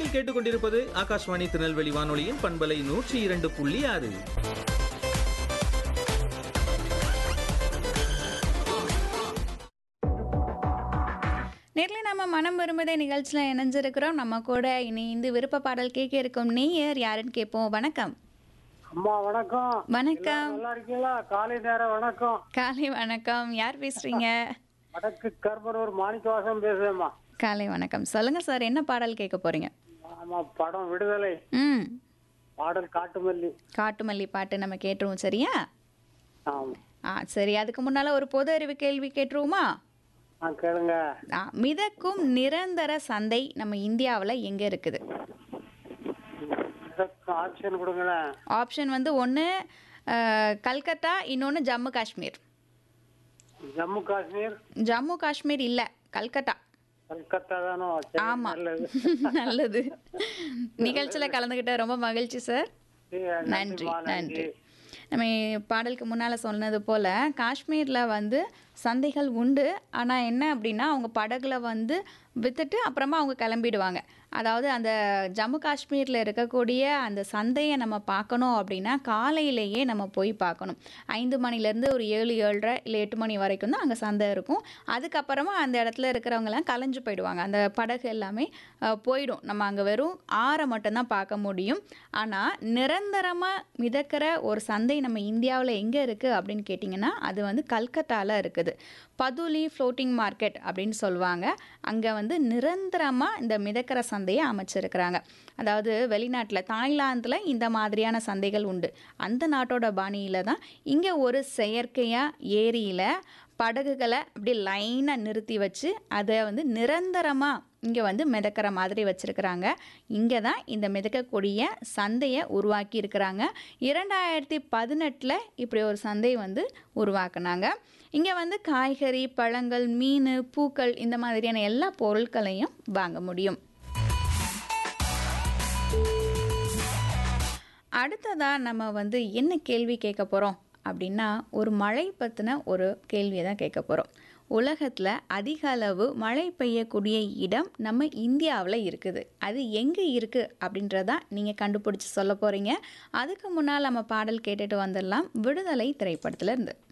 நீங்கள் கேட்டுக்கொண்டிருப்பது ஆகாஷ்வாணி திருநெல்வேலி வானொலியின் பண்பலை 102.6. நேரில் நம்ம மனம் விரும்புதே நிகழ்ச்சியில் இணைஞ்சிருக்கிறோம். நம்ம கூட இணைந்து விருப்ப பாடல் கேட்க இருக்கும் நேயர் யாருன்னு கேட்போம். வணக்கம். அம்மா வணக்கம். வணக்கம். நல்லா இருக்கீங்களா? காலை நேர வணக்கம். காலை வணக்கம். யார் பேசுறீங்க? வடக்கு கர்மனூர் மாணிக்கவாசம் பேசுறேம்மா. காலை வணக்கம். சொல்லுங்க சார், என்ன பாடல் கேட்க போறீங்க? ஆமா, படம் விடுதலை, ம் பாடல் காட்டுமல்லி. காட்டுமல்லி பாட்டு நம்ம கேட்டுருவோம், சரியா? ஆமா. சரி, அதுக்கு முன்னால ஒரு பொது அறிவு கேள்வி கேட்டுருவோமா? கேளுங்க. மிதக்கும் நிரந்தர சந்தை நம்ம இந்தியாவில் எங்க இருக்குது? ஆப்ஷன் கொடுங்களேன். ஆப்ஷன் வந்து ஒன்று கல்கத்தா, இன்னொன்று ஜம்மு காஷ்மீர். ஜம்மு காஷ்மீர். ஜம்மு காஷ்மீர் இல்லை, கல்கத்தா. கல்கத்தா தானோ? ஆமா, நல்லது. நிகழ்ச்சியில் கலந்துக்கிட்ட ரொம்ப மகிழ்ச்சி சார். நன்றி நன்றி. நம்ம பாடலுக்கு முன்னால் சொன்னது போல் காஷ்மீரில் வந்து சந்தைகள் உண்டு. ஆனால் என்ன அப்படின்னா, அவங்க படகுல வந்து விற்றுட்டு அப்புறமா அவங்க கிளம்பிடுவாங்க. அதாவது அந்த ஜம்மு காஷ்மீரில் இருக்கக்கூடிய அந்த சந்தையை நம்ம பார்க்கணும் அப்படின்னா காலையிலேயே நம்ம போய் பார்க்கணும். 5 மணிலேருந்து ஒரு 7, 7:30 இல்லை 8 மணி வரைக்கும் தான் அங்கே சந்தை இருக்கும். அதுக்கப்புறமா அந்த இடத்துல இருக்கிறவங்கலாம் கலைஞ்சு போயிடுவாங்க. அந்த படகு எல்லாமே போயிடும். நம்ம அங்கே வெறும் ஆறை மட்டும்தான் பார்க்க முடியும். ஆனால் நிரந்தரமாக மிதக்கிற ஒரு சந்தை நம்ம இந்தியாவில் எங்கே இருக்குது அப்படின்னு கேட்டிங்கன்னா, அது வந்து கல்கத்தாவில் இருக்குது. பதுலி ஃப்ளோட்டிங் மார்க்கெட் அப்படின்னு சொல்லுவாங்க. அங்கே வந்து நிரந்தரமாக இந்த மிதக்கிற சந்தையை அமைச்சிருக்கிறாங்க. அதாவது வெளிநாட்டில் தாய்லாந்தில் இந்த மாதிரியான சந்தைகள் உண்டு. அந்த நாட்டோட பாணியில் தான் இங்கே ஒரு செயற்கையாக ஏரியில் படகுகளை அப்படி லைனாக நிறுத்தி வச்சு அதை வந்து நிரந்தரமாக இங்கே வந்து மிதக்கிற மாதிரி வச்சுருக்கிறாங்க. இங்கே தான் இந்த மிதக்கக்கூடிய சந்தையை உருவாக்கி இருக்கிறாங்க. 2018 இப்படி ஒரு சந்தை வந்து உருவாக்குனாங்க. இங்கே வந்து காய்கறி, பழங்கள், மீன், பூக்கள் இந்த மாதிரியான எல்லா பொருட்களையும் வாங்க முடியும். அடுத்ததாக நம்ம வந்து என்ன கேள்வி கேட்க போகிறோம் அப்படின்னா, ஒரு மழை பற்றின ஒரு கேள்வியை தான் கேட்க போகிறோம். உலகத்தில் அதிக அளவு மழை பெய்யக்கூடிய இடம் நம்ம இந்தியாவில் இருக்குது. அது எங்கே இருக்குது அப்படின்றதான் நீங்கள் கண்டுபிடிச்சி சொல்ல போகிறீங்க. அதுக்கு முன்னால் நம்ம பாடல் கேட்டுட்டு வந்துடலாம். விடுதலை திரைப்படத்தில் இருந்து.